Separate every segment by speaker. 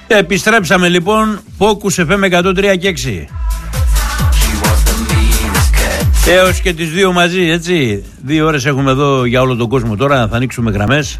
Speaker 1: Επιστρέψαμε λοιπόν. Focus FM 103 και 6. Έως και τις 2 μαζί, έτσι. 2 ώρες έχουμε εδώ για όλο τον κόσμο τώρα. Θα ανοίξουμε γραμμές.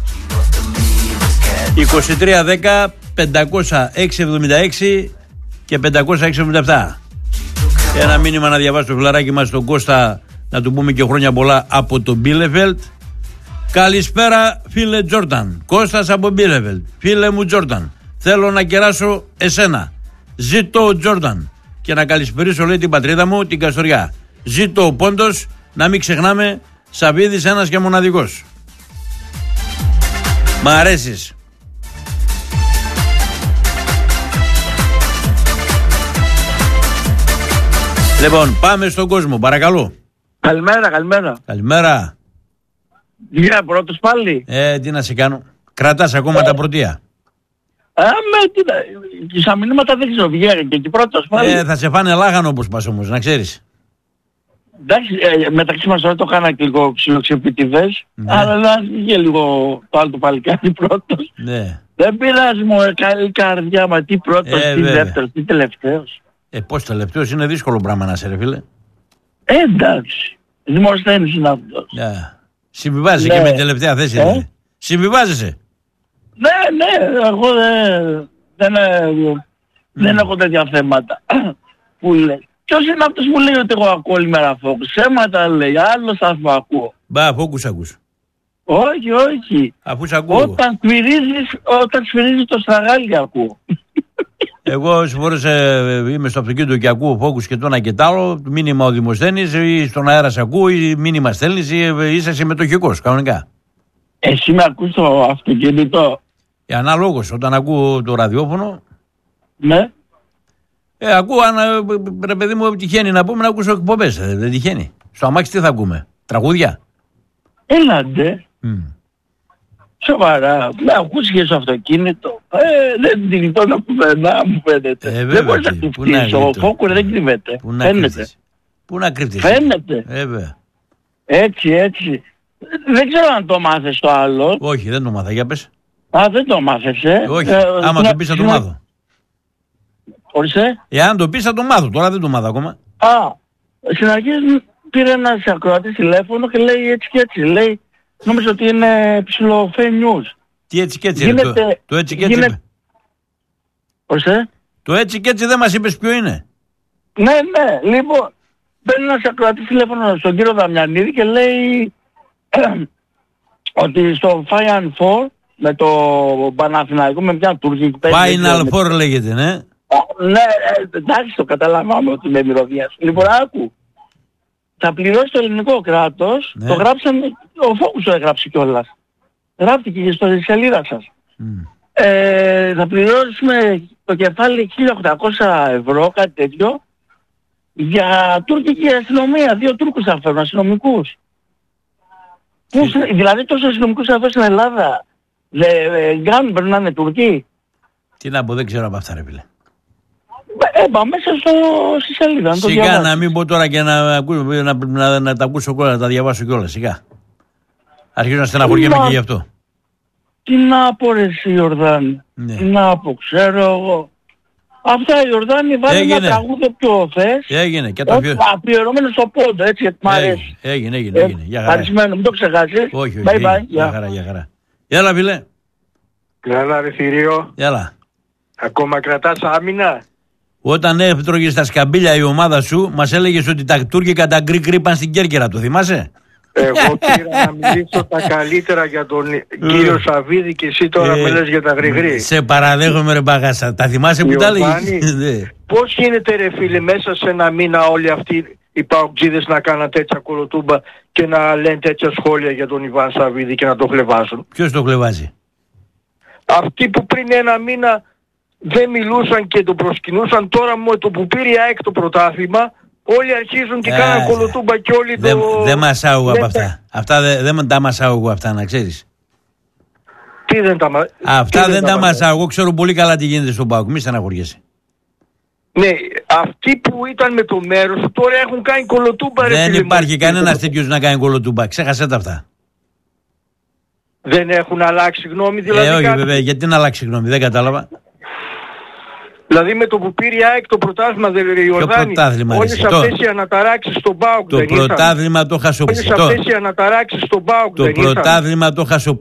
Speaker 1: 2310 500 676 και 500 677. Ένα μήνυμα να διαβάσει το φιλαράκι μας τον Κώστα, να του πούμε και χρόνια πολλά από τον Μπίλεφελτ. Καλησπέρα φίλε Τζόρνταν. Κώστας από Μπίλεφελτ. Φίλε μου Τζόρνταν, θέλω να κεράσω εσένα. Ζήτω ο Τζόρνταν. Και να καλησπερίσω, λέει, την πατρίδα μου, την Καστοριά. Ζήτω ο Πόντος, να μην ξεχνάμε, Σαββίδης ένας και μοναδικός. Μ' αρέσεις. Λοιπόν, πάμε στον κόσμο, παρακαλώ.
Speaker 2: Καλημέρα.
Speaker 1: Καλημέρα.
Speaker 2: Βγήκα πρώτος πάλι.
Speaker 1: Τι να σε κάνω. Κρατάς ακόμα τα πρωτεία.
Speaker 2: Και στα μηνύματα δεν ξέρω, βγήκα και εκεί πρώτος πάλι.
Speaker 1: Θα σε φάνε λάγανο όπως πας όμως, να ξέρεις.
Speaker 2: Εντάξει, μεταξύ μας τώρα το κάνα και λίγο ξυλοξεπιτηδές, αλλά να βγήκε λίγο το άλλο το παλικάρι πρώτος.
Speaker 1: Ναι.
Speaker 2: Δεν πειράζει μου, καλή καρδιά, μα τι πρώτος, τι δεύτερος, τι τελευταίος.
Speaker 1: Πώς τελευταίος, είναι δύσκολο πράγμα να σε ρε φίλε.
Speaker 2: Εντάξει, δημοσθένης είναι αυτός.
Speaker 1: Συμβιβάζεσαι και με την τελευταία θέση. Συμβιβάζεσαι.
Speaker 2: Ναι, εγώ δεν έχω τέτοια θέματα που λέει. Ποιος είναι αυτός που λέει ότι εγώ ακούω όλη μέρα Focus? Αίματα λέει, άλλο σταθμό ακούω.
Speaker 1: Μπα, Focus ακούς.
Speaker 2: Όχι.
Speaker 1: Αφού σ' ακούω.
Speaker 2: Όταν σφυρίζεις το στραγάλι ακούω.
Speaker 1: Εγώ όσες φορές είμαι στο αυτοκίνητο και ακούω Focus και το ένα και το άλλο, μήνυμα ο Δημοσθένης, ή στον αέρα σε ακούω, ή μήνυμα στέλνεις, ή είσαι συμμετοχικός κανονικά.
Speaker 2: Εσύ με ακούς στο αυτοκίνητο?
Speaker 1: Ανάλογος, όταν ακούω το ραδιόφωνο.
Speaker 2: Ναι.
Speaker 1: Ακούω, αν ρε παιδί μου τυχαίνει να πούμε, να ακούσω εκπομπές. Δεν τυχαίνει. Στο αμάξι τι θα ακούμε? Τραγούδια?
Speaker 2: Έλαντε. Σοβαρά. Να ακούσεις και στο αυτοκίνητο. Δεν την γλιτώνω πουθενά, μου φαίνεται. Δεν μπορείς να κρυφτείς. Ο Focus δεν κρύβεται. Φαίνεται.
Speaker 1: Πού να κρυφτείς?
Speaker 2: Φαίνεται. Έτσι. Δεν ξέρω αν το μάθες το άλλο.
Speaker 1: Όχι, δεν το μάθα. Για πες.
Speaker 2: Δεν το μάθες,
Speaker 1: Όχι. Άμα το πεις θα το μάθω.
Speaker 2: Ορίστε.
Speaker 1: Εάν το πεις θα το μάθω. Τώρα δεν το μάθω ακόμα.
Speaker 2: Στην αρχή πήρε ένας ακροατής τηλέφωνο και λέει έτσι και έτσι. Λέει, νόμιζα ότι είναι ψηλό fake news.
Speaker 1: Τι έτσι και έτσι? Το έτσι και έτσι.
Speaker 2: Ορίστε.
Speaker 1: Το έτσι και έτσι δεν μας είπες ποιο είναι.
Speaker 2: Ναι. Λοιπόν, παίρνει ένας ακροατής τηλέφωνο στον κύριο Δαμιανίδη και λέει ότι στο Final Four με το Παναθηναϊκό, με μια τουρκική παίζει.
Speaker 1: Final Four λέγεται, ναι.
Speaker 2: Ναι, εντάξει, το καταλαβαίνω ότι είναι μυρωδιάς. Λοιπόν, άκου. Θα πληρώσει το ελληνικό κράτος, το γράψαν, ο Focus το έγραψε κιόλας. Γράφτηκε και στο σελίδα σας. Θα πληρώσουμε το κεφάλι 1.800 ευρώ, κάτι τέτοιο, για τουρκική αστυνομία. 2 Τούρκους θα φέρουν, αστυνομικούς. Δηλαδή τόσους αστυνομικούς θα φέρουν στην Ελλάδα. Δεν κάνουν, πρέπει να είναι Τουρκοί.
Speaker 1: Τι να πω, δεν ξέρω από αυτά ρε φίλε.
Speaker 2: Μέσα στη σελίδα.
Speaker 1: Σιγά να μην πω τώρα και να τα ακούσω κιόλας, να τα διαβάσω κιόλας, σιγά. Αρχίζω να στεναχωριέμαι και γι' αυτό.
Speaker 2: Τι να πω ρε εσύ Ιορδάνη, τι να πω, ξέρω εγώ. Αυτά η Ιορδάνη βάλει ένα τραγούδι πιο θες.
Speaker 1: Έγινε και το πιο...
Speaker 2: Αφιερωμένο στο Πόντο, έτσι, γιατί μ' αρέσει.
Speaker 1: Έγινε.
Speaker 2: Ευχαριστημένο, μην το ξεχάσεις.
Speaker 1: Όχι,
Speaker 2: bye bye.
Speaker 1: Για χαρά. Έλα φίλε.
Speaker 3: Καλά ρε Θηρίο.
Speaker 1: Έλα.
Speaker 3: Ακόμα κρατάς άμυνα?
Speaker 1: Όταν έφτρωγες στα σκαμπίλια η ομάδα σου, μας έλεγες ότι τα τουρκικά τα γκρι είπαν στην Κέρκυρα, το θυμάσαι?
Speaker 3: Εγώ πήρα να μιλήσω τα καλύτερα για τον κύριο Σαββίδη και εσύ τώρα με λες για τα γρηγρή.
Speaker 1: Σε παραδέχομαι ρε Παγάσα, τα θυμάσαι που τα έλεγες?
Speaker 3: Πώς γίνεται ρε φίλε μέσα σε ένα μήνα όλοι αυτοί οι παουτζίδες να κάνουν τέτοια κολοτούμπα και να λένε τέτοια σχόλια για τον Ιβάν Σαββίδη και να το χλεβάζουν?
Speaker 1: Ποιος το χλεβάζει?
Speaker 3: Αυτοί που πριν ένα μήνα δεν μιλούσαν και τον προσκυνούσαν, τώρα με το που πήρε η ΑΕΚ το πρωτάθλημα όλοι αρχίζουν και κάνουν κολοτούμπα και όλοι
Speaker 1: Δεν μας άκουγα από αυτά. Αυτά δεν τα μας άκουγα αυτά, να ξέρεις.
Speaker 3: Τι δεν τα
Speaker 1: Αυτά δεν τα μας άκουγα. Ξέρω πολύ καλά τι γίνεται στον ΠΑΟΚ. Μη στεναχωριέσαι.
Speaker 3: Ναι, αυτοί που ήταν με το μέρος τώρα έχουν κάνει κολοτούμπα.
Speaker 1: Δεν υπάρχει κανένας τέτοιος να κάνει κολοτούμπα. Ξέχασέ τα αυτά.
Speaker 3: Δεν έχουν αλλάξει γνώμη δηλαδή?
Speaker 1: Όχι βέβαια. Γιατί να αλλάξει γνώμη? Δεν κατάλαβα.
Speaker 3: Δηλαδή με το που πήρε η ΑΕΚ το πρωτάθλημα, δεν λέει ο Ιορδάνη, όλες αυτές οι αναταράξεις στον ΠΑΟΚ
Speaker 1: δεν ήσαν. Το πρωτάθλημα το χασε ο
Speaker 3: Όλες αυτές οι αναταράξεις στον ΠΑΟΚ δεν ήσαν.
Speaker 1: Το πρωτάθλημα το χασε ο